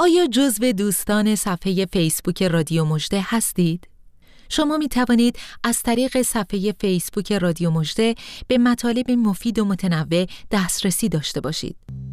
آیا جزو دوستان صفحه فیسبوک رادیو مژده هستید؟ شما می توانید از طریق صفحه فیسبوک رادیو مژده به مطالب مفید و متنوع دسترسی داشته باشید.